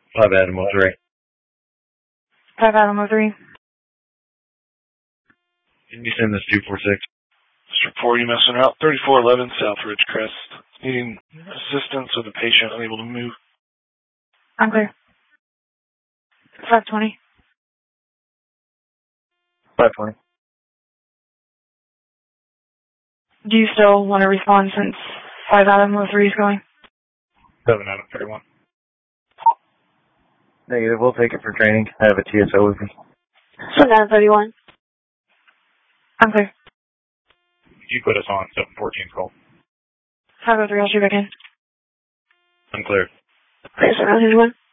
5 Adam 03. 5 Adam 03. Can you send this 246? This report, EMS en route 3411 South Ridge Crest. Needing assistance with a patient unable to move. I'm clear. 520. 520. Do you still want to respond since 5 Adam 03 is going? 7 Adam 31. Negative, we'll take it for training. I have a TSO with me. 7 Adam 31. I'm clear. You put us on 714 call. 503, I'll shoot back in. I'm clear. Clear, 7 Adam 31.